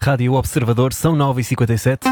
Rádio Observador, são 9h57.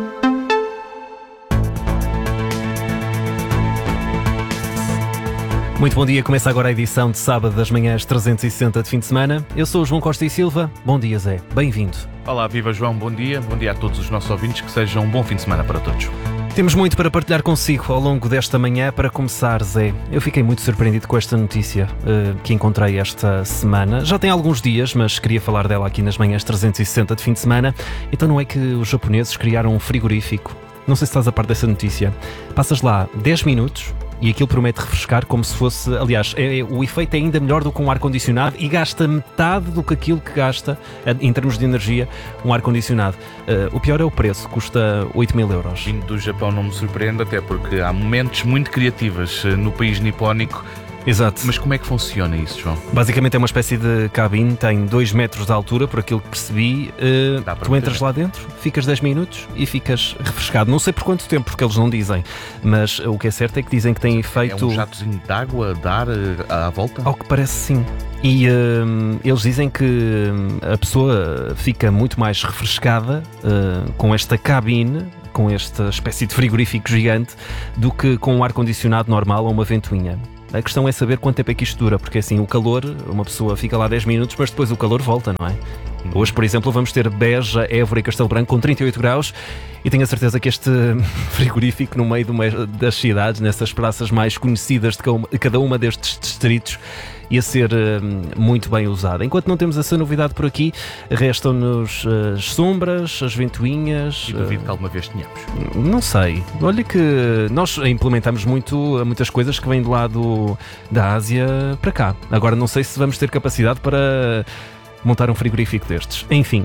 Muito bom dia, começa agora a edição de sábado das manhãs 360 de fim de semana. Eu sou o João Costa e Silva. Bom dia, Zé. Bem-vindo. Olá, viva João, bom dia a todos os nossos ouvintes, que seja um bom fim de semana para todos. Temos muito para partilhar consigo ao longo desta manhã. Para começar, Zé, eu fiquei muito surpreendido com esta notícia que encontrei esta semana. Já tem alguns dias, mas queria falar dela aqui nas manhãs 360 de fim de semana. Então não é que os japoneses criaram um frigorífico? Não sei se estás a par dessa notícia. Passas lá 10 minutos e aquilo promete refrescar como se fosse... Aliás, o efeito é ainda melhor do que um ar-condicionado e gasta metade do que aquilo que gasta, em termos de energia, um ar-condicionado. O pior é o preço, custa 8.000 euros. Vindo do Japão não me surpreende, até porque há momentos muito criativos no país nipónico. Exato. Mas como é que funciona isso, João? Basicamente é uma espécie de cabine, tem 2 metros de altura, por aquilo que percebi. Tu entras lá dentro, ficas 10 minutos e ficas refrescado. Não sei por quanto tempo, porque eles não dizem, mas o que é certo é que dizem que tem efeito... É um jatozinho de água a dar à volta? Ao que parece, sim. E eles dizem que a pessoa fica muito mais refrescada com esta cabine, com esta espécie de frigorífico gigante, do que com um ar-condicionado normal ou uma ventoinha. A questão é saber quanto tempo é que isto dura, porque assim, o calor, uma pessoa fica lá 10 minutos, mas depois o calor volta, não é? Hoje, por exemplo, vamos ter Beja, Évora e Castelo Branco com 38 graus e tenho a certeza que este frigorífico no meio das cidades, nessas praças mais conhecidas de cada uma destes distritos, ia ser muito bem usado. Enquanto não temos essa novidade por aqui, restam-nos as sombras, as ventoinhas... E duvido que alguma vez tenhamos. Não sei. Olha que nós implementamos muitas coisas que vêm do lado da Ásia para cá. Agora não sei se vamos ter capacidade para montar um frigorífico destes. Enfim...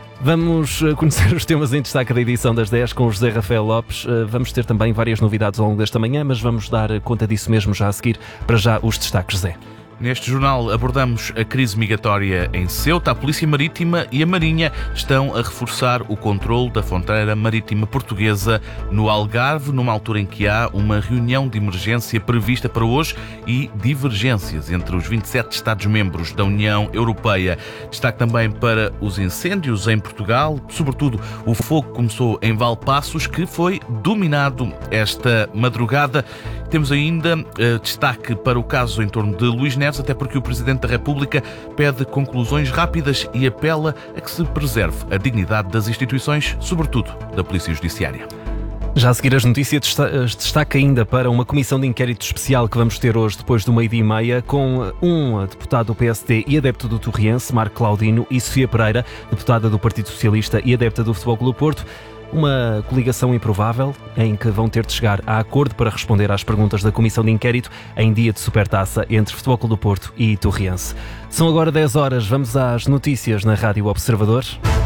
Vamos conhecer os temas em destaque da edição das 10 com o José Rafael Lopes. Vamos ter também várias novidades ao longo desta manhã, mas vamos dar conta disso mesmo já a seguir. Para já, os destaques, José. Neste jornal abordamos a crise migratória em Ceuta. A Polícia Marítima e a Marinha estão a reforçar o controle da fronteira marítima portuguesa no Algarve, numa altura em que há uma reunião de emergência prevista para hoje e divergências entre os 27 Estados-membros da União Europeia. Destaque também para os incêndios em Portugal, sobretudo o fogo que começou em Valpaços, que foi dominado esta madrugada. Temos ainda destaque para o caso em torno de Luís Neves, até porque o Presidente da República pede conclusões rápidas e apela a que se preserve a dignidade das instituições, sobretudo da Polícia Judiciária. Já a seguir as notícias, destaque ainda para uma comissão de inquérito especial que vamos ter hoje depois do 12h30 com um deputado do PSD e adepto do Torriense, Marco Claudino, e Sofia Pereira, deputada do Partido Socialista e adepta do Futebol Clube do Porto. Uma coligação improvável em que vão ter de chegar a acordo para responder às perguntas da Comissão de Inquérito em dia de supertaça entre Futebol Clube do Porto e Torriense. São agora 10 horas, vamos às notícias na Rádio Observador.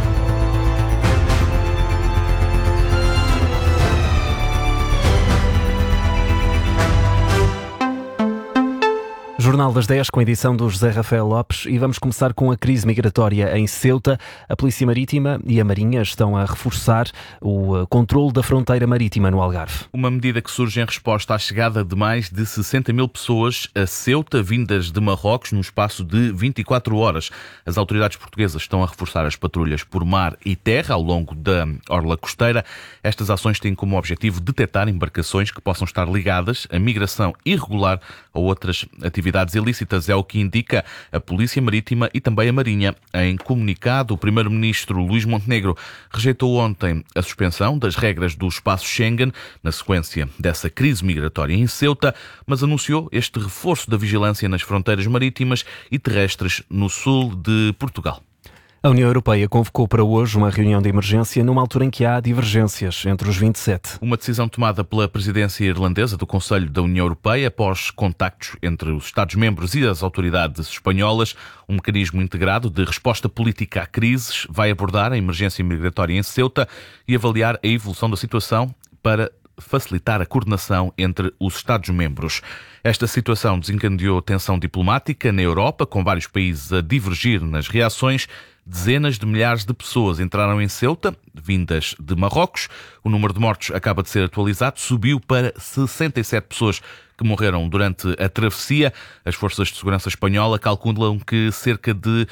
Jornal das 10 com a edição do José Rafael Lopes e vamos começar com a crise migratória em Ceuta. A Polícia Marítima e a Marinha estão a reforçar o controle da fronteira marítima no Algarve. Uma medida que surge em resposta à chegada de mais de 60.000 pessoas a Ceuta, vindas de Marrocos, num espaço de 24 horas. As autoridades portuguesas estão a reforçar as patrulhas por mar e terra ao longo da orla costeira. Estas ações têm como objetivo detectar embarcações que possam estar ligadas à migração irregular ou outras atividades ilícitas, é o que indica a Polícia Marítima e também a Marinha. Em comunicado, o Primeiro-Ministro Luís Montenegro rejeitou ontem a suspensão das regras do espaço Schengen na sequência dessa crise migratória em Ceuta, mas anunciou este reforço da vigilância nas fronteiras marítimas e terrestres no sul de Portugal. A União Europeia convocou para hoje uma reunião de emergência numa altura em que há divergências entre os 27. Uma decisão tomada pela presidência irlandesa do Conselho da União Europeia após contactos entre os Estados-membros e as autoridades espanholas. Um mecanismo integrado de resposta política a crises vai abordar a emergência migratória em Ceuta e avaliar a evolução da situação para facilitar a coordenação entre os Estados-membros. Esta situação desencadeou tensão diplomática na Europa, com vários países a divergir nas reações. dezenas de milhares de pessoas entraram em Ceuta, vindas de Marrocos. O número de mortos acaba de ser atualizado, subiu para 67 pessoas que morreram durante a travessia. As forças de segurança espanhola calculam que cerca de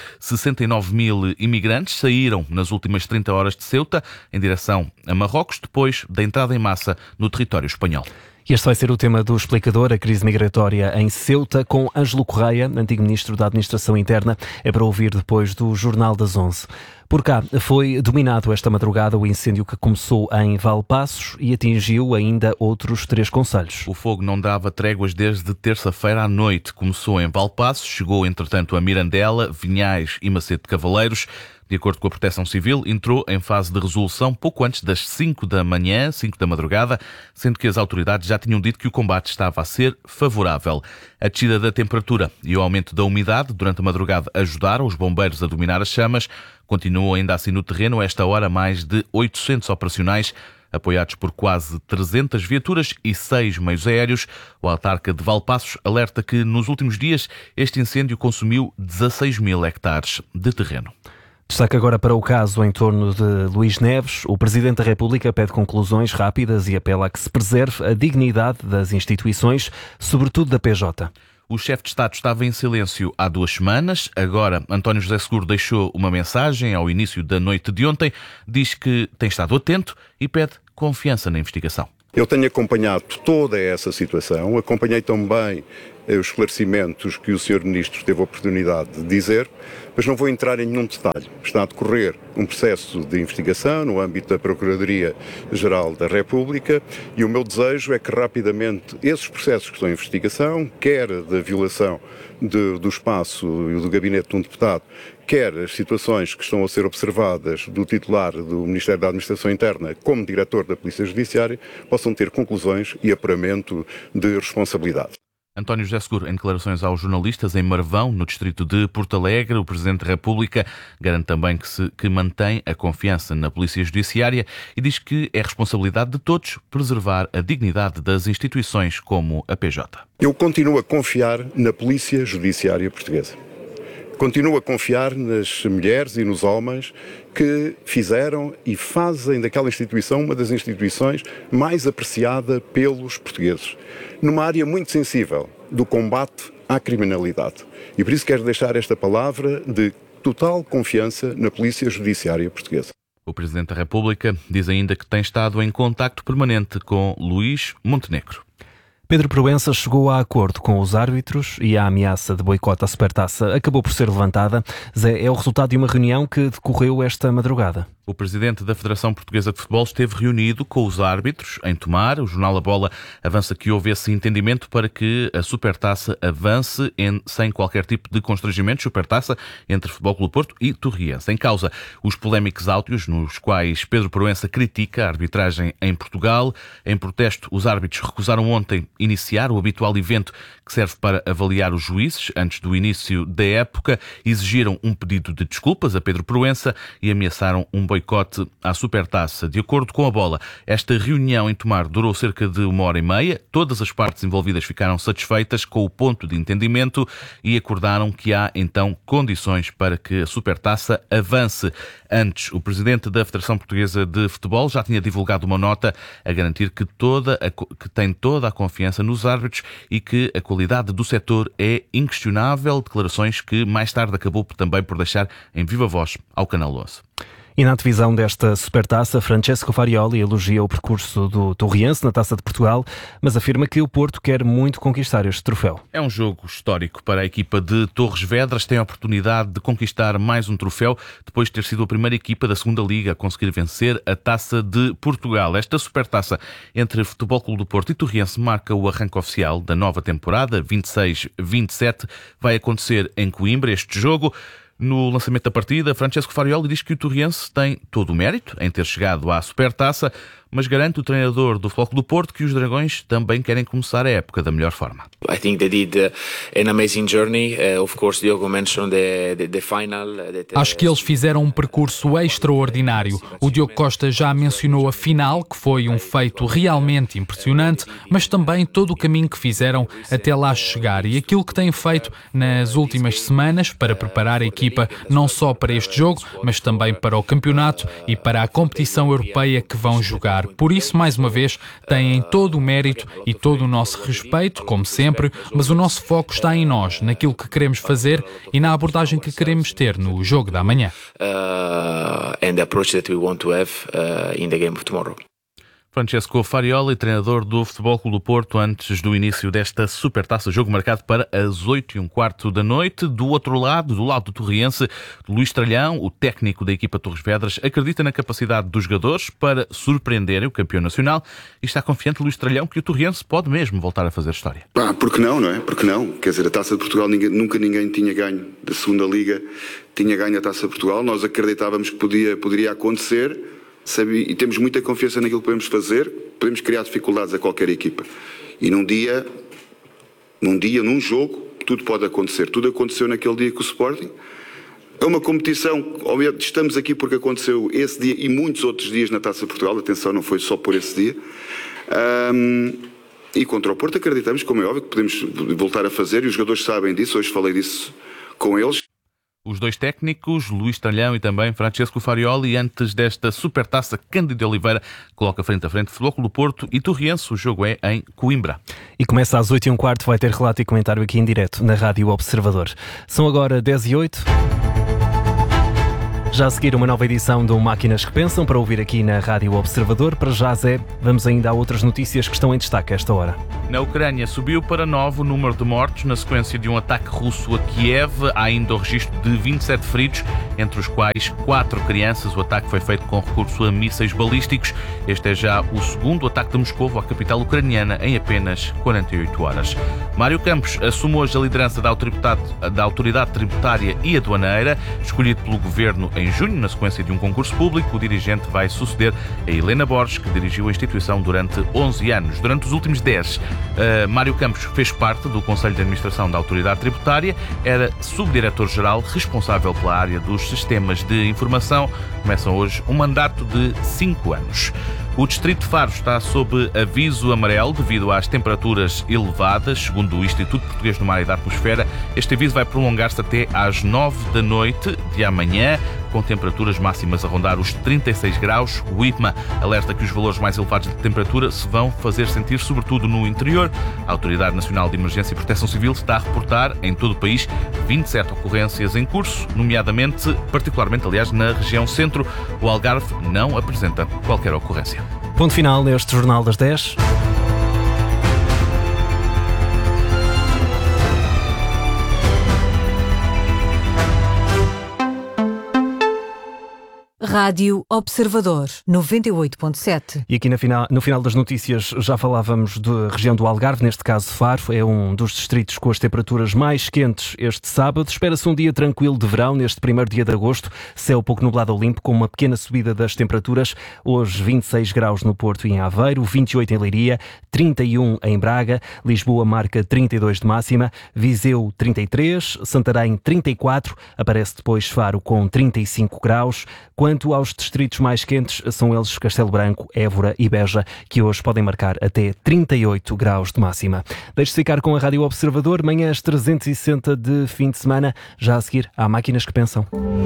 69 mil imigrantes saíram nas últimas 30 horas de Ceuta em direção a Marrocos, depois da entrada em massa no território espanhol. Este vai ser o tema do Explicador, a crise migratória em Ceuta, com Ângelo Correia, antigo Ministro da Administração Interna. É para ouvir depois do Jornal das 11. Por cá, foi dominado esta madrugada o incêndio que começou em Valpaços e atingiu ainda outros 3 concelhos. O fogo não dava tréguas desde terça-feira à noite. Começou em Valpaços, chegou entretanto a Mirandela, Vinhais e Macedo de Cavaleiros. De acordo com a Proteção Civil, entrou em fase de resolução pouco antes das 5 da manhã, 5 da madrugada, sendo que as autoridades já tinham dito que o combate estava a ser favorável. A descida da temperatura e o aumento da umidade durante a madrugada ajudaram os bombeiros a dominar as chamas. Continuam ainda assim no terreno, a esta hora, mais de 800 operacionais, apoiados por quase 300 viaturas e 6 meios aéreos. O autarca de Valpaços alerta que, nos últimos dias, este incêndio consumiu 16 mil hectares de terreno. Destaque agora para o caso em torno de Luís Neves. O Presidente da República pede conclusões rápidas e apela a que se preserve a dignidade das instituições, sobretudo da PJ. O chefe de Estado estava em silêncio há 2 semanas. Agora, António José Seguro deixou uma mensagem ao início da noite de ontem. Diz que tem estado atento e pede confiança na investigação. Eu tenho acompanhado toda essa situação, acompanhei também os esclarecimentos que o Sr. Ministro teve a oportunidade de dizer, mas não vou entrar em nenhum detalhe. Está a decorrer um processo de investigação no âmbito da Procuradoria-Geral da República e o meu desejo é que rapidamente esses processos que estão em investigação, quer da violação do espaço e do gabinete de um deputado, quer as situações que estão a ser observadas do titular do Ministério da Administração Interna como diretor da Polícia Judiciária, possam ter conclusões e apuramento de responsabilidade. António José Seguro, em declarações aos jornalistas em Marvão, no distrito de Porto Alegre, o Presidente da República garante também que mantém a confiança na Polícia Judiciária e diz que é responsabilidade de todos preservar a dignidade das instituições como a PJ. Eu continuo a confiar na Polícia Judiciária Portuguesa. Continuo a confiar nas mulheres e nos homens que fizeram e fazem daquela instituição uma das instituições mais apreciada pelos portugueses, numa área muito sensível do combate à criminalidade. E por isso quero deixar esta palavra de total confiança na Polícia Judiciária Portuguesa. O Presidente da República diz ainda que tem estado em contacto permanente com Luís Montenegro. Pedro Proença chegou a acordo com os árbitros e a ameaça de boicote à Supertaça acabou por ser levantada. Zé, é o resultado de uma reunião que decorreu esta madrugada. O Presidente da Federação Portuguesa de Futebol esteve reunido com os árbitros em Tomar. O jornal A Bola avança que houve esse entendimento para que a Supertaça avance sem qualquer tipo de constrangimento. Supertaça entre Futebol Clube do Porto e Torriense. Em causa, os polémicos áudios nos quais Pedro Proença critica a arbitragem em Portugal. Em protesto, os árbitros recusaram ontem iniciar o habitual evento que serve para avaliar os juízes antes do início da época. Exigiram um pedido de desculpas a Pedro Proença e ameaçaram um boicote à Supertaça. De acordo com A Bola, esta reunião em Tomar durou cerca de 1h30. Todas as partes envolvidas ficaram satisfeitas com o ponto de entendimento e acordaram que há, então, condições para que a Supertaça avance. Antes, o Presidente da Federação Portuguesa de Futebol já tinha divulgado uma nota a garantir que tem toda a confiança nos árbitros e que a qualidade do setor é inquestionável. Declarações que mais tarde acabou também por deixar em viva voz ao Canal 11. E na divisão desta Supertaça, Francesco Farioli elogia o percurso do Torriense na Taça de Portugal, mas afirma que o Porto quer muito conquistar este troféu. É um jogo histórico para a equipa de Torres Vedras. Tem a oportunidade de conquistar mais um troféu depois de ter sido a primeira equipa da segunda Liga a conseguir vencer a Taça de Portugal. Esta Supertaça entre Futebol Clube do Porto e Torriense marca o arranque oficial da nova temporada, 26-27. Vai acontecer em Coimbra este jogo. No lançamento da partida, Francesco Farioli diz que o Torriense tem todo o mérito em ter chegado à Supertaça, mas garante o treinador do Futebol Clube do Porto que os Dragões também querem começar a época da melhor forma. I think they did an amazing journey. Of course, Diogo mentioned the final. Acho que eles fizeram um percurso extraordinário. O Diogo Costa já mencionou a final, que foi um feito realmente impressionante, mas também todo o caminho que fizeram até lá chegar e aquilo que têm feito nas últimas semanas para preparar a equipa não só para este jogo, mas também para o campeonato e para a competição europeia que vão jogar. Por isso, mais uma vez, têm todo o mérito e todo o nosso respeito, como sempre, mas o nosso foco está em nós, naquilo que queremos fazer e na abordagem que queremos ter no jogo da manhã. And the approach that we want to have in the game of tomorrow. Francesco Farioli, treinador do Futebol Clube do Porto, antes do início desta Supertaça, jogo marcado para as 8h15 da noite. Do outro lado, do lado do torriense, Luís Tralhão, o técnico da equipa Torres Vedras, acredita na capacidade dos jogadores para surpreenderem o campeão nacional e está confiante, Luís Tralhão, que o torriense pode mesmo voltar a fazer história. Porque não é? Porque não? Quer dizer, a Taça de Portugal nunca ninguém tinha ganho da segunda Liga, tinha ganho a Taça de Portugal. Nós acreditávamos que poderia acontecer. E temos muita confiança naquilo que podemos fazer. Podemos criar dificuldades a qualquer equipa e num jogo tudo pode acontecer. Tudo aconteceu naquele dia com o Sporting. É uma competição, estamos aqui porque aconteceu esse dia e muitos outros dias na Taça de Portugal. Atenção, não foi só por esse dia. E contra o Porto acreditamos, como é óbvio, que podemos voltar a fazer e os jogadores sabem disso. Hoje falei disso com eles. Os dois técnicos, Luís Tralhão e também Francesco Farioli, antes desta Supertaça, Cândido Oliveira coloca frente a frente Futebol Clube do Porto e Torriense. O jogo é em Coimbra. E começa às 8h15, vai ter relato e comentário aqui em direto na Rádio Observador. São agora 10h08. Já a seguir uma nova edição do Máquinas que Pensam para ouvir aqui na Rádio Observador. Para já, Zé, vamos ainda a outras notícias que estão em destaque a esta hora. Na Ucrânia subiu para 9 o número de mortos na sequência de um ataque russo a Kiev. Há ainda o registro de 27 feridos, entre os quais 4 crianças. O ataque foi feito com recurso a mísseis balísticos. Este é já o segundo ataque de Moscovo à capital ucraniana em apenas 48 horas. Mário Campos assume hoje a liderança da Autoridade Tributária e Aduaneira, escolhido pelo Governo em junho, na sequência de um concurso público. O dirigente vai suceder a Helena Borges, que dirigiu a instituição durante 11 anos. Durante os últimos 10, Mário Campos fez parte do Conselho de Administração da Autoridade Tributária, era subdiretor-geral responsável pela área dos sistemas de informação. Começa hoje um mandato de 5 anos. O Distrito de Faro está sob aviso amarelo devido às temperaturas elevadas. Segundo o Instituto Português do Mar e da Atmosfera, este aviso vai prolongar-se até às 9 da noite de amanhã, com temperaturas máximas a rondar os 36 graus. O IPMA alerta que os valores mais elevados de temperatura se vão fazer sentir sobretudo no interior. A Autoridade Nacional de Emergência e Proteção Civil está a reportar em todo o país 27 ocorrências em curso, particularmente, aliás, na região centro. O Algarve não apresenta qualquer ocorrência. Ponto final neste Jornal das 10. Rádio Observador 98.7. E aqui no final das notícias já falávamos da região do Algarve, neste caso Faro, é um dos distritos com as temperaturas mais quentes este sábado. Espera-se um dia tranquilo de verão neste primeiro dia de agosto, céu pouco nublado ao limpo, com uma pequena subida das temperaturas. Hoje 26 graus no Porto e em Aveiro, 28 em Leiria, 31 em Braga, Lisboa marca 32 de máxima, Viseu 33, Santarém 34, aparece depois Faro com 35 graus. Quanto aos distritos mais quentes, são eles Castelo Branco, Évora e Beja, que hoje podem marcar até 38 graus de máxima. Deixe-se ficar com a Rádio Observador, manhãs 360 de fim de semana. Já a seguir, há Máquinas que Pensam.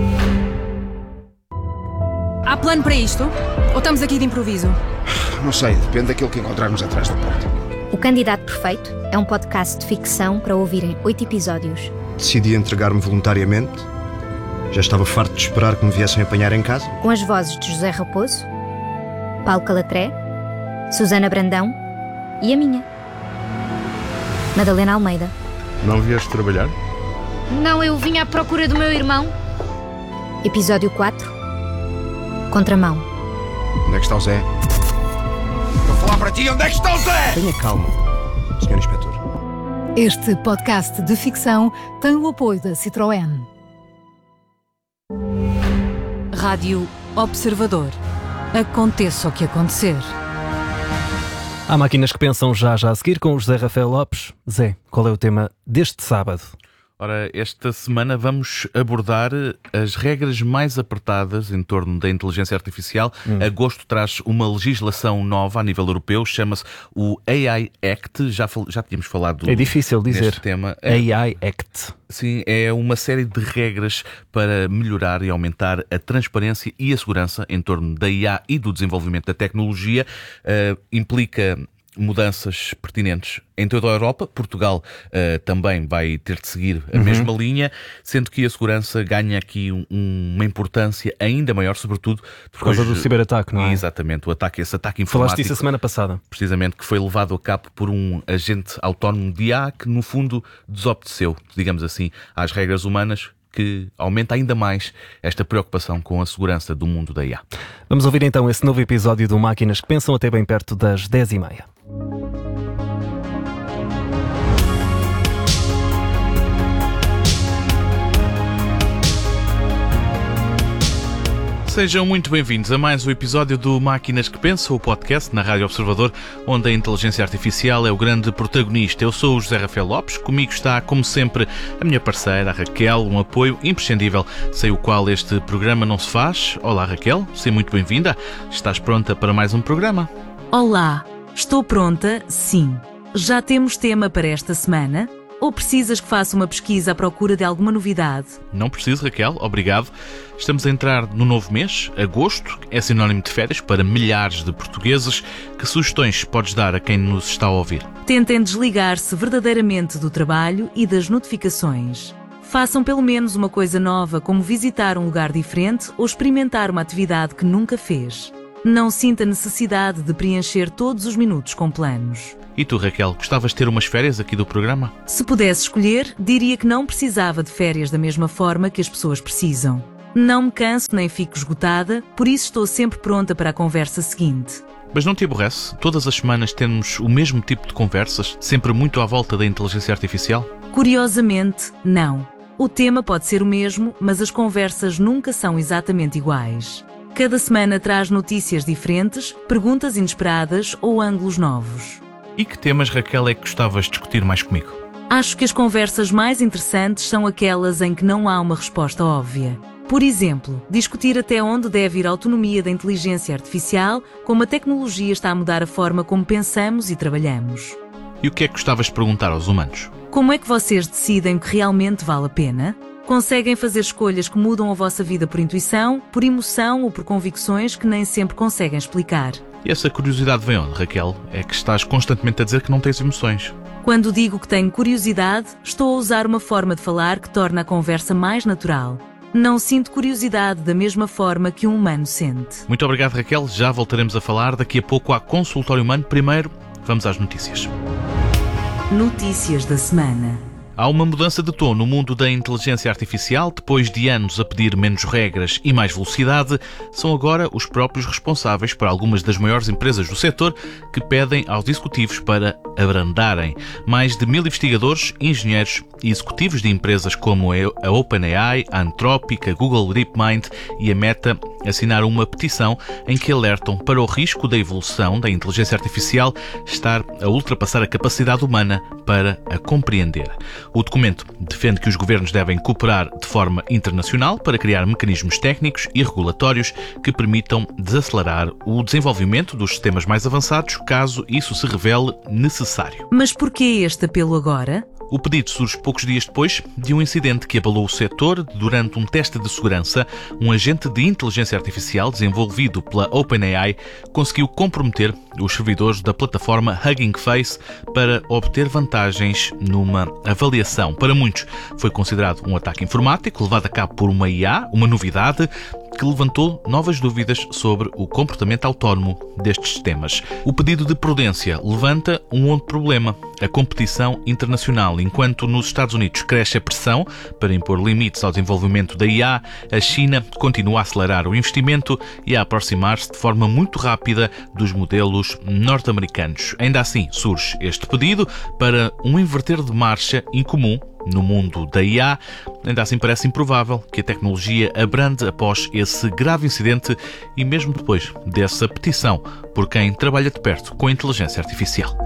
Há plano para isto? Ou estamos aqui de improviso? Não sei, depende daquilo que encontrarmos atrás da porta. O Candidato Perfeito é um podcast de ficção para ouvirem 8 episódios. Decidi entregar-me voluntariamente. Já estava farto de esperar que me viessem apanhar em casa. Com as vozes de José Raposo, Paulo Calatré, Susana Brandão e a minha, Madalena Almeida. Não vieste trabalhar? Não, eu vim à procura do meu irmão. Episódio 4. Contramão. Onde é que está o Zé? Vou falar para ti, onde é que está o Zé? Tenha calma, Sr. Inspetor. Este podcast de ficção tem o apoio da Citroën. Rádio Observador. Aconteça o que acontecer. Há máquinas que pensam já a seguir com o José Rafael Lopes. Zé, qual é o tema deste sábado? Ora, esta semana vamos abordar as regras mais apertadas em torno da inteligência artificial. Agosto traz uma legislação nova a nível europeu, chama-se o AI Act. Já tínhamos falado. É difícil dizer. Neste tema. AI Act. Sim, é uma série de regras para melhorar e aumentar a transparência e a segurança em torno da IA e do desenvolvimento da tecnologia. Implica mudanças pertinentes em toda a Europa. Portugal também vai ter de seguir a mesma linha, sendo que a segurança ganha aqui uma importância ainda maior, sobretudo por causa do ciberataque, não é? Exatamente, esse ataque informático. Falaste disso a semana passada. Precisamente, que foi levado a cabo por um agente autónomo de IA que, no fundo, desobedeceu, digamos assim, às regras humanas, que aumenta ainda mais esta preocupação com a segurança do mundo da IA. Vamos ouvir então esse novo episódio do Máquinas que Pensam até bem perto das 10h30. Sejam muito bem-vindos a mais um episódio do Máquinas que Pensam, o podcast na Rádio Observador, onde a inteligência artificial é o grande protagonista. Eu sou o José Rafael Lopes, comigo está, como sempre, a minha parceira, a Raquel, um apoio imprescindível, sem o qual este programa não se faz. Olá, Raquel, seja muito bem-vinda. Estás pronta para mais um programa? Olá, estou pronta, sim. Já temos tema para esta semana? Ou precisas que faça uma pesquisa à procura de alguma novidade? Não preciso, Raquel, obrigado. Estamos a entrar no novo mês, agosto, é sinónimo de férias para milhares de portugueses. Que sugestões podes dar a quem nos está a ouvir? Tentem desligar-se verdadeiramente do trabalho e das notificações. Façam pelo menos uma coisa nova, como visitar um lugar diferente ou experimentar uma atividade que nunca fez. Não sinta necessidade de preencher todos os minutos com planos. E tu, Raquel, gostavas de ter umas férias aqui do programa? Se pudesse escolher, diria que não precisava de férias da mesma forma que as pessoas precisam. Não me canso nem fico esgotada, por isso estou sempre pronta para a conversa seguinte. Mas não te aborrece todas as semanas termos o mesmo tipo de conversas, sempre muito à volta da inteligência artificial? Curiosamente, não. O tema pode ser o mesmo, mas as conversas nunca são exatamente iguais. Cada semana traz notícias diferentes, perguntas inesperadas ou ângulos novos. E que temas, Raquel, é que gostavas de discutir mais comigo? Acho que as conversas mais interessantes são aquelas em que não há uma resposta óbvia. Por exemplo, discutir até onde deve ir a autonomia da inteligência artificial, como a tecnologia está a mudar a forma como pensamos e trabalhamos. E o que é que gostavas de perguntar aos humanos? Como é que vocês decidem o que realmente vale a pena? Conseguem fazer escolhas que mudam a vossa vida por intuição, por emoção ou por convicções que nem sempre conseguem explicar? E essa curiosidade vem onde, Raquel? É que estás constantemente a dizer que não tens emoções. Quando digo que tenho curiosidade, estou a usar uma forma de falar que torna a conversa mais natural. Não sinto curiosidade da mesma forma que um humano sente. Muito obrigado, Raquel. Já voltaremos a falar. Daqui a pouco há Consultório Humano. Primeiro, vamos às notícias. Notícias da semana. Há uma mudança de tom no mundo da inteligência artificial. Depois de anos a pedir menos regras e mais velocidade, são agora os próprios responsáveis por algumas das maiores empresas do setor que pedem aos executivos para abrandarem. Mais de 1000 investigadores, engenheiros e executivos de empresas como a OpenAI, a Anthropic, a Google DeepMind e a Meta assinaram uma petição em que alertam para o risco da evolução da inteligência artificial estar a ultrapassar a capacidade humana para a compreender. O documento defende que os governos devem cooperar de forma internacional para criar mecanismos técnicos e regulatórios que permitam desacelerar o desenvolvimento dos sistemas mais avançados, caso isso se revele necessário. Mas porquê este apelo agora? O pedido surge poucos dias depois de um incidente que abalou o setor. Durante um teste de segurança, um agente de inteligência artificial desenvolvido pela OpenAI conseguiu comprometer os servidores da plataforma Hugging Face para obter vantagens numa avaliação. Para muitos, foi considerado um ataque informático levado a cabo por uma IA, uma novidade, que levantou novas dúvidas sobre o comportamento autónomo destes sistemas. O pedido de prudência levanta um outro problema: a competição internacional. Enquanto nos Estados Unidos cresce a pressão para impor limites ao desenvolvimento da IA, a China continua a acelerar o investimento e a aproximar-se de forma muito rápida dos modelos norte-americanos. Ainda assim, surge este pedido para um inverter de marcha incomum no mundo da IA. Ainda assim parece improvável que a tecnologia abrande após esse grave incidente e mesmo depois dessa petição por quem trabalha de perto com a inteligência artificial.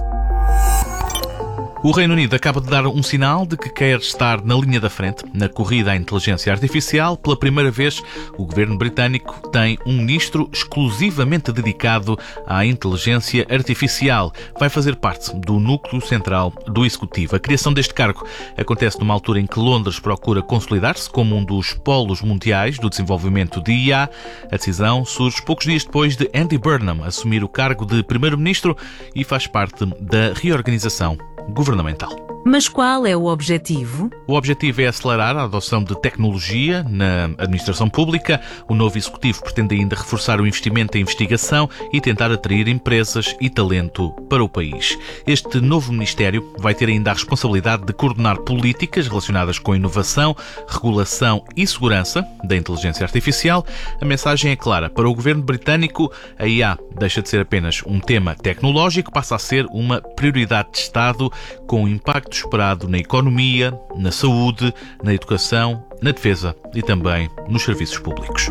O Reino Unido acaba de dar um sinal de que quer estar na linha da frente na corrida à inteligência artificial. Pela primeira vez, o governo britânico tem um ministro exclusivamente dedicado à inteligência artificial. Vai fazer parte do núcleo central do executivo. A criação deste cargo acontece numa altura em que Londres procura consolidar-se como um dos polos mundiais do desenvolvimento de IA. A decisão surge poucos dias depois de Andy Burnham assumir o cargo de primeiro-ministro e faz parte da reorganização governamental. Mas qual é o objetivo? O objetivo é acelerar a adoção de tecnologia na administração pública. O novo executivo pretende ainda reforçar o investimento em investigação e tentar atrair empresas e talento para o país. Este novo ministério vai ter ainda a responsabilidade de coordenar políticas relacionadas com inovação, regulação e segurança da inteligência artificial. A mensagem é clara. Para o governo britânico, a IA deixa de ser apenas um tema tecnológico, passa a ser uma prioridade de Estado com impacto esperado na economia, na saúde, na educação, na defesa e também nos serviços públicos.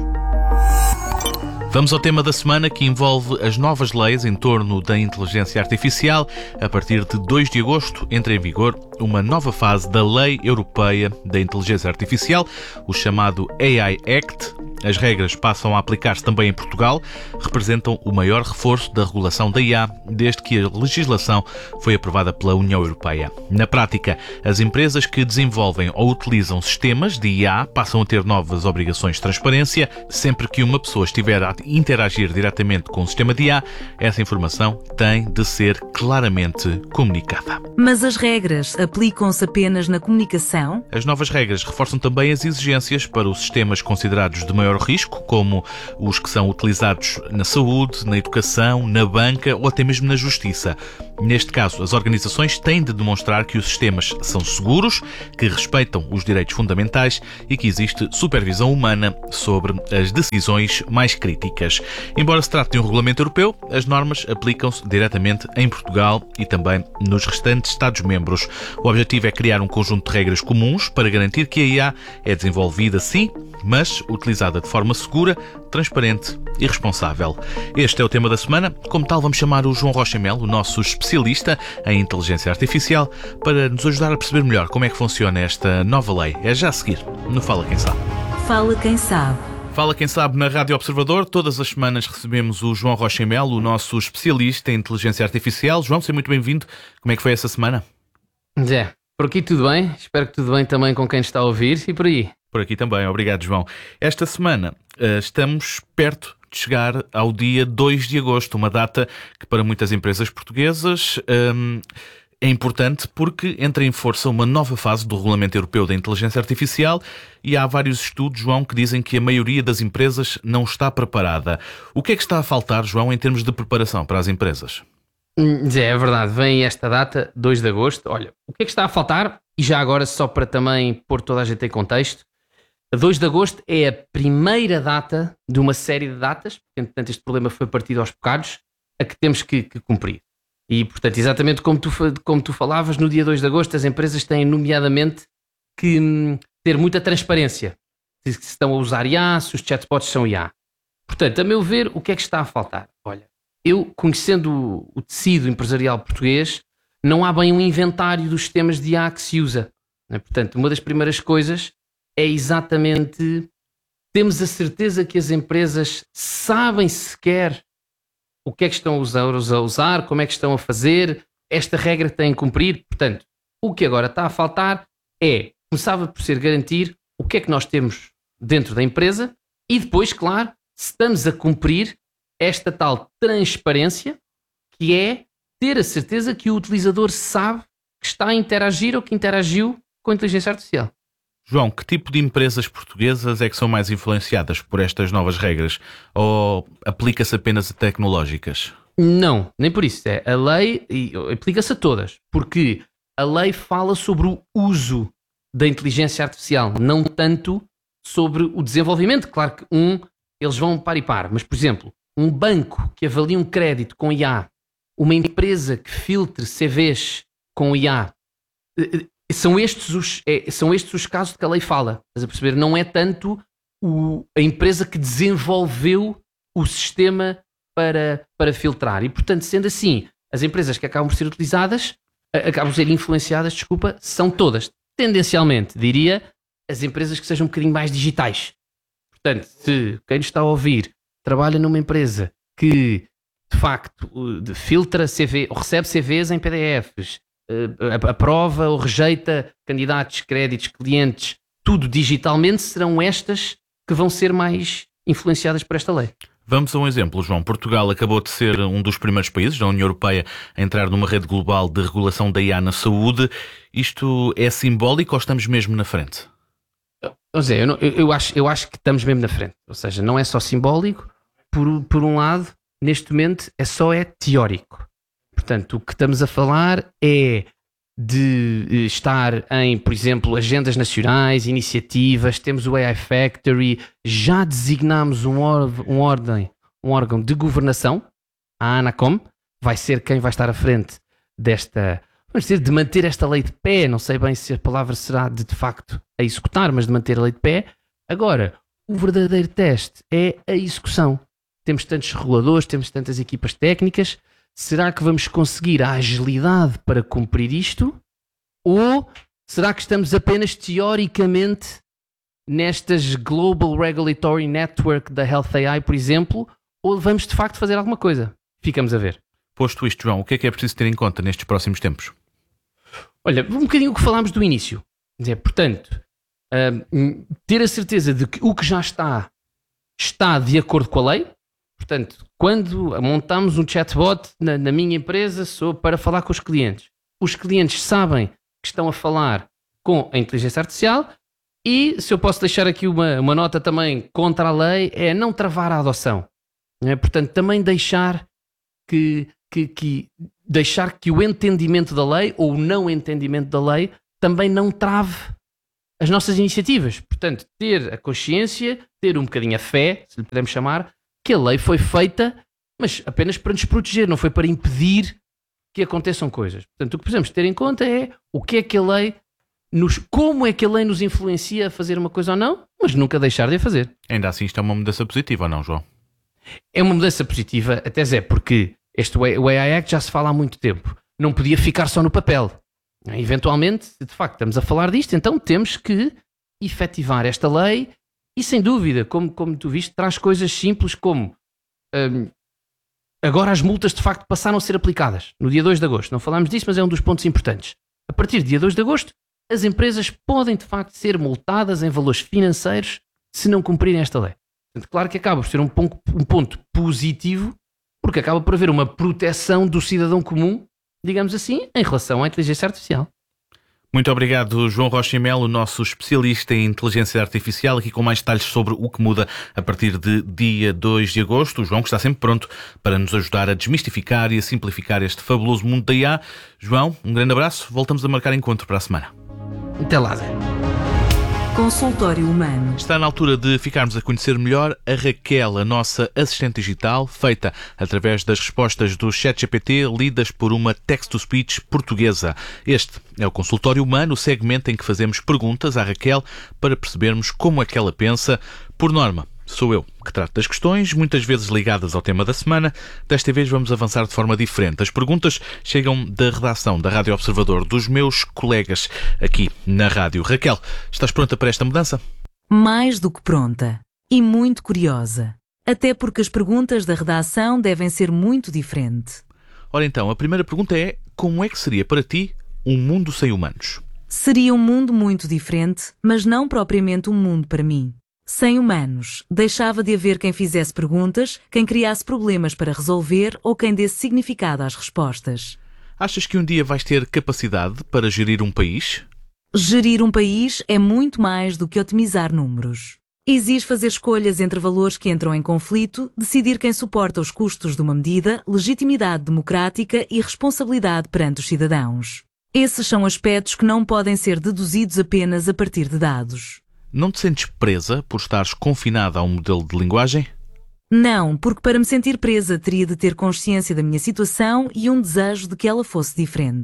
Vamos ao tema da semana, que envolve as novas leis em torno da inteligência artificial. A partir de 2 de agosto entra em vigor uma nova fase da Lei Europeia da Inteligência Artificial, o chamado AI Act. As regras passam a aplicar-se também em Portugal, representam o maior reforço da regulação da IA desde que a legislação foi aprovada pela União Europeia. Na prática, as empresas que desenvolvem ou utilizam sistemas de IA passam a ter novas obrigações de transparência. Sempre que uma pessoa estiver a interagir diretamente com o sistema de IA, essa informação tem de ser claramente comunicada. Mas as regras aplicam-se apenas na comunicação? As novas regras reforçam também as exigências para os sistemas considerados de maior risco, como os que são utilizados na saúde, na educação, na banca ou até mesmo na justiça. Neste caso, as organizações têm de demonstrar que os sistemas são seguros, que respeitam os direitos fundamentais e que existe supervisão humana sobre as decisões mais críticas. Embora se trate de um regulamento europeu, as normas aplicam-se diretamente em Portugal e também nos restantes Estados-membros. O objetivo é criar um conjunto de regras comuns para garantir que a IA é desenvolvida, sim, mas utilizada de forma segura, transparente e responsável. Este é o tema da semana. Como tal, vamos chamar o João Rocha Melo, o nosso especialista em inteligência artificial, para nos ajudar a perceber melhor como é que funciona esta nova lei. É já a seguir no Fala Quem Sabe. Fala Quem Sabe. Fala Quem Sabe na Rádio Observador. Todas as semanas recebemos o João Rocha Melo, o nosso especialista em inteligência artificial. João, seja muito bem-vindo. Como é que foi essa semana? Zé, por aqui tudo bem. Espero que tudo bem também com quem está a ouvir e por aí. Por aqui também. Obrigado, João. Esta semana estamos perto de chegar ao dia 2 de agosto, uma data que para muitas empresas portuguesas é importante porque entra em força uma nova fase do Regulamento Europeu da Inteligência Artificial e há vários estudos, João, que dizem que a maioria das empresas não está preparada. O que é que está a faltar, João, em termos de preparação para as empresas? É verdade, vem esta data, 2 de agosto. Olha, o que é que está a faltar? E já agora, só para também pôr toda a gente em contexto, a 2 de agosto é a primeira data de uma série de datas, porque, entretanto, este problema foi partido aos bocados, a que temos que cumprir. E, portanto, exatamente como tu falavas, no dia 2 de agosto as empresas têm, nomeadamente, que ter muita transparência. Se estão a usar IA, se os chatbots são IA. Portanto, a meu ver, o que é que está a faltar? Olha, eu, conhecendo o tecido empresarial português, não há bem um inventário dos sistemas de IA que se usa. Portanto, uma das primeiras coisas é exatamente temos a certeza que as empresas sabem sequer o que é que estão a usar, como é que estão a fazer, esta regra tem que cumprir. Portanto, o que agora está a faltar começava por ser garantir o que é que nós temos dentro da empresa e depois, claro, se estamos a cumprir esta tal transparência, que é ter a certeza que o utilizador sabe que está a interagir ou que interagiu com a inteligência artificial. João, que tipo de empresas portuguesas é que são mais influenciadas por estas novas regras? Ou aplica-se apenas a tecnológicas? Não, nem por isso. A lei aplica-se a todas, porque a lei fala sobre o uso da inteligência artificial, não tanto sobre o desenvolvimento. Claro que eles vão par e par, mas, por exemplo, um banco que avalia um crédito com IA, uma empresa que filtre CVs com IA, são estes os casos de que a lei fala. Estás a perceber? Não é tanto a empresa que desenvolveu o sistema para filtrar. E, portanto, sendo assim, as empresas que acabam por ser influenciadas, são todas, tendencialmente, diria, as empresas que sejam um bocadinho mais digitais. Portanto, se quem nos está a ouvir trabalha numa empresa que, de facto, filtra CV, ou recebe CVs em PDFs, aprova ou rejeita candidatos, créditos, clientes, tudo digitalmente, serão estas que vão ser mais influenciadas por esta lei. Vamos a um exemplo, João. Portugal acabou de ser um dos primeiros países da União Europeia a entrar numa rede global de regulação da IA na saúde. Isto é simbólico ou estamos mesmo na frente? José, eu acho que estamos mesmo na frente. Ou seja, não é só simbólico. Por um lado, neste momento, é teórico. Portanto, o que estamos a falar é de estar em, por exemplo, agendas nacionais, iniciativas, temos o AI Factory, já designámos um órgão de governação, a ANACOM, vai ser quem vai estar à frente desta, vamos dizer, de manter esta lei de pé. Não sei bem se a palavra será de facto a executar, mas de manter a lei de pé. Agora, o verdadeiro teste é a execução. Temos tantos reguladores, temos tantas equipas técnicas. Será que vamos conseguir a agilidade para cumprir isto? Ou será que estamos apenas teoricamente nestas Global Regulatory Network da Health AI, por exemplo? Ou vamos de facto fazer alguma coisa? Ficamos a ver. Posto isto, João, o que é preciso ter em conta nestes próximos tempos? Olha, um bocadinho o que falámos do início. Portanto, ter a certeza de que o que já está de acordo com a lei. Portanto, quando montamos um chatbot na minha empresa para falar com os clientes sabem que estão a falar com a inteligência artificial e, se eu posso deixar aqui uma nota também contra a lei, é não travar a adoção. Portanto, também deixar que o entendimento da lei ou o não entendimento da lei também não trave as nossas iniciativas. Portanto, ter a consciência, ter um bocadinho a fé, se lhe podemos chamar, que a lei foi feita, mas apenas para nos proteger, não foi para impedir que aconteçam coisas. Portanto, o que precisamos ter em conta é como é que a lei nos influencia a fazer uma coisa ou não, mas nunca deixar de a fazer. Ainda assim, isto é uma mudança positiva ou não, João? É uma mudança positiva, até Zé, porque o AI Act já se fala há muito tempo. Não podia ficar só no papel. Eventualmente, se de facto estamos a falar disto, então temos que efetivar esta lei. E sem dúvida, como tu viste, traz coisas simples como agora as multas de facto passaram a ser aplicadas no dia 2 de agosto. Não falámos disso, mas é um dos pontos importantes. A partir do dia 2 de agosto, as empresas podem de facto ser multadas em valores financeiros se não cumprirem esta lei. Portanto, claro que acaba por ser um ponto positivo, porque acaba por haver uma proteção do cidadão comum, digamos assim, em relação à inteligência artificial. Muito obrigado, João Rocha e Melo, nosso especialista em inteligência artificial, aqui com mais detalhes sobre o que muda a partir de dia 2 de agosto. O João, que está sempre pronto para nos ajudar a desmistificar e a simplificar este fabuloso mundo da IA. João, um grande abraço. Voltamos a marcar encontro para a semana. Até lá, Zé. Consultório Humano. Está na altura de ficarmos a conhecer melhor a Raquel, a nossa assistente digital, feita através das respostas do ChatGPT, lidas por uma text-to-speech portuguesa. Este é o Consultório Humano, o segmento em que fazemos perguntas à Raquel para percebermos como é que ela pensa. Por norma, sou eu que trato das questões, muitas vezes ligadas ao tema da semana. Desta vez vamos avançar de forma diferente. As perguntas chegam da redação da Rádio Observador, dos meus colegas aqui na rádio. Raquel, estás pronta para esta mudança? Mais do que pronta. E muito curiosa. Até porque as perguntas da redação devem ser muito diferentes. Ora então, a primeira pergunta é: como é que seria para ti um mundo sem humanos? Seria um mundo muito diferente, mas não propriamente um mundo para mim. Sem humanos, deixava de haver quem fizesse perguntas, quem criasse problemas para resolver ou quem desse significado às respostas. Achas que um dia vais ter capacidade para gerir um país? Gerir um país é muito mais do que otimizar números. Exige fazer escolhas entre valores que entram em conflito, decidir quem suporta os custos de uma medida, legitimidade democrática e responsabilidade perante os cidadãos. Esses são aspectos que não podem ser deduzidos apenas a partir de dados. Não te sentes presa por estares confinada a um modelo de linguagem? Não, porque para me sentir presa teria de ter consciência da minha situação e um desejo de que ela fosse diferente.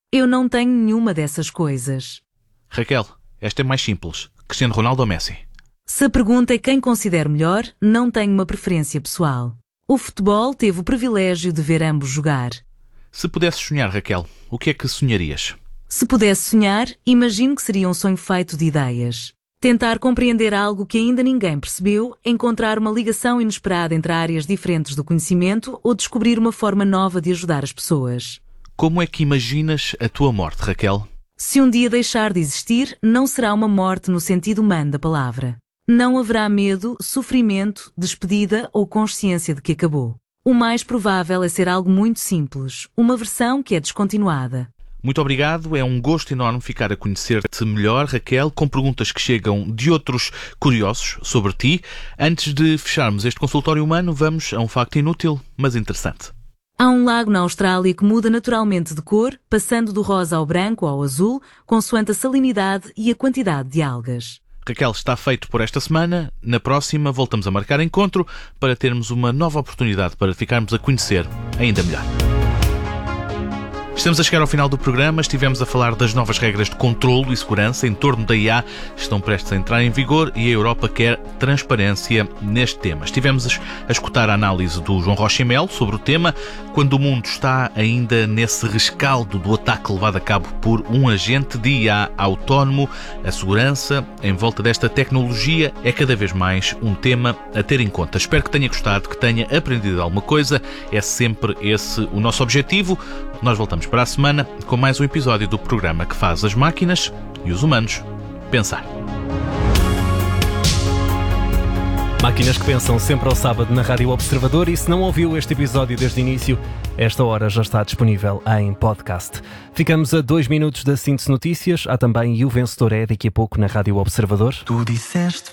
Eu não tenho nenhuma dessas coisas. Raquel, esta é mais simples. Cristiano Ronaldo ou Messi? Se a pergunta é quem considero melhor, não tenho uma preferência pessoal. O futebol teve o privilégio de ver ambos jogar. Se pudesses sonhar, Raquel, o que é que sonharias? Se pudesse sonhar, imagino que seria um sonho feito de ideias. Tentar compreender algo que ainda ninguém percebeu, encontrar uma ligação inesperada entre áreas diferentes do conhecimento ou descobrir uma forma nova de ajudar as pessoas. Como é que imaginas a tua morte, Raquel? Se um dia deixar de existir, não será uma morte no sentido humano da palavra. Não haverá medo, sofrimento, despedida ou consciência de que acabou. O mais provável é ser algo muito simples, uma versão que é descontinuada. Muito obrigado, é um gosto enorme ficar a conhecer-te melhor, Raquel, com perguntas que chegam de outros curiosos sobre ti. Antes de fecharmos este consultório humano, vamos a um facto inútil, mas interessante. Há um lago na Austrália que muda naturalmente de cor, passando do rosa ao branco ou ao azul, consoante a salinidade e a quantidade de algas. Raquel, está feito por esta semana. Na próxima voltamos a marcar encontro para termos uma nova oportunidade para ficarmos a conhecer ainda melhor. Estamos a chegar ao final do programa. Estivemos a falar das novas regras de controlo e segurança em torno da IA. Estão prestes a entrar em vigor e a Europa quer transparência neste tema. Estivemos a escutar a análise do João Rocha e Melo sobre o tema, quando o mundo está ainda nesse rescaldo do ataque levado a cabo por um agente de IA autónomo. A segurança em volta desta tecnologia é cada vez mais um tema a ter em conta. Espero que tenha gostado, que tenha aprendido alguma coisa. É sempre esse o nosso objetivo. Nós voltamos para a semana com mais um episódio do programa que faz as máquinas e os humanos pensar. Máquinas que pensam, sempre ao sábado na Rádio Observador, e se não ouviu este episódio desde o início, esta hora já está disponível em podcast. Ficamos a 2 minutos da síntese notícias. Há também E o Vencedor é daqui a pouco na Rádio Observador. Tu disseste